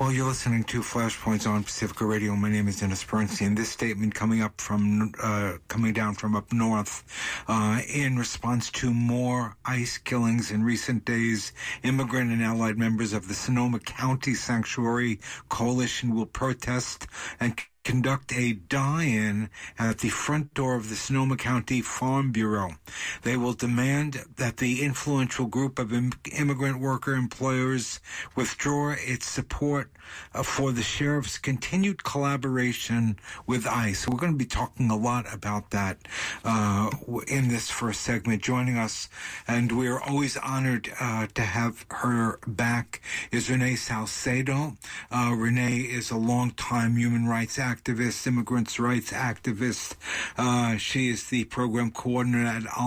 Well, you're listening to Flashpoints on Pacifica Radio. My name is Dennis Bernstein. This statement coming down from up north, in response to more ICE killings in recent days. Immigrant and allied members of the Sonoma County Sanctuary Coalition will protest and conduct a die-in at the front door of the Sonoma County Farm Bureau. They will demand that the influential group of immigrant worker employers withdraw its support for the sheriff's continued collaboration with ICE. We're going to be talking a lot about that in this first segment. Joining us, and we're always honored to have her back, is Renee Salcedo. Renee is a longtime human rights activist, immigrants' rights activist. She is the program coordinator at